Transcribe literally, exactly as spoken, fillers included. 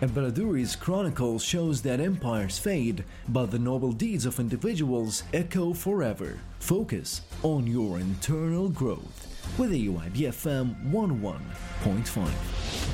Baladuri's chronicle shows that empires fade, but the noble deeds of individuals echo forever. Focus on your internal growth with A U I B F M one oh one point five.